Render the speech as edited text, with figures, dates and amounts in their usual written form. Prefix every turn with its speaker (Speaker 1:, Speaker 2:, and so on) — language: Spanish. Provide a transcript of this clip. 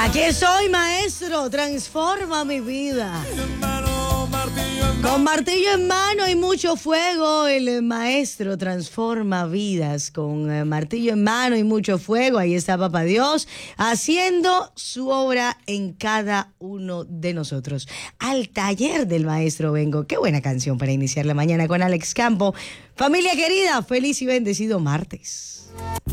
Speaker 1: Aquí estoy, maestro, transforma mi vida. Con martillo en mano y mucho fuego, el maestro transforma vidas. Con martillo en mano y mucho fuego, ahí está Papá Dios, haciendo su obra en cada uno de nosotros. Al taller del maestro vengo. Qué buena canción para iniciar la mañana con Alex Campo. Familia querida, feliz y bendecido martes.